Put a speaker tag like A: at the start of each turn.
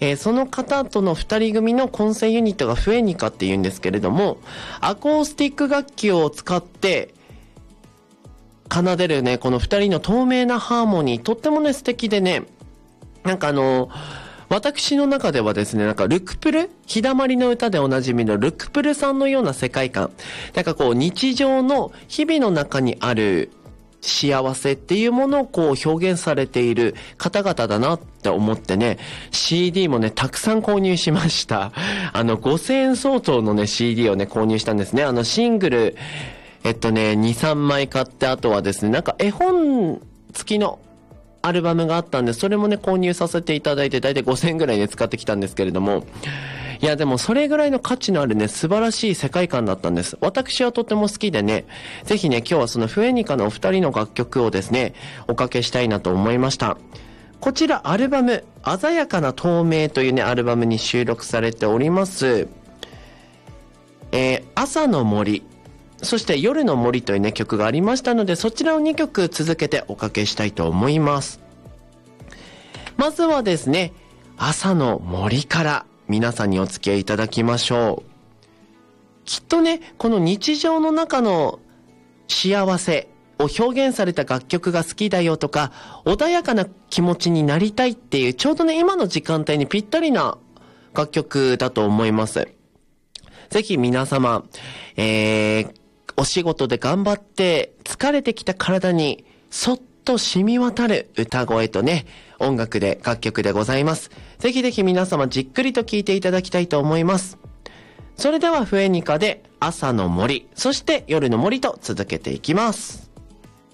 A: その方との2人組の混声ユニットがフエニカっていうんですけれども、アコースティック楽器を使って奏でるね、この2人の透明なハーモニー、とってもね、素敵でね、なんか私の中ではですね、なんかルクプル、日だまりの歌でおなじみのルクプルさんのような世界観、なんかこう日常の日々の中にある幸せっていうものをこう表現されている方々だなって思ってね、CD もね、たくさん購入しました。5000円相当のね、CD をね、購入したんですね。シングル、2、3枚買って、あとはですね、なんか絵本付きのアルバムがあったんで、それもね、購入させていただいて、だいたい5000円ぐらいね、使ってきたんですけれども、いや、でもそれぐらいの価値のあるね、素晴らしい世界観だったんです。私はとても好きでね、ぜひね、今日はそのフエニカのお二人の楽曲をですね、おかけしたいなと思いました。こちら、アルバム、鮮やかな透明というね、アルバムに収録されております。朝の森、そして夜の森というね、曲がありましたので、そちらを2曲続けておかけしたいと思います。まずはですね、朝の森から皆さんにお付き合いいただきましょう。きっとね、この日常の中の幸せを表現された楽曲が好きだよとか、穏やかな気持ちになりたいっていう、ちょうどね、今の時間帯にぴったりな楽曲だと思います。ぜひ皆様、お仕事で頑張って疲れてきた体にそっと染み渡る歌声とね、音楽で、楽曲でございます。ぜひぜひ皆様じっくりと聴いていただきたいと思います。それではフエニカで朝の森、そして夜の森と続けていきます。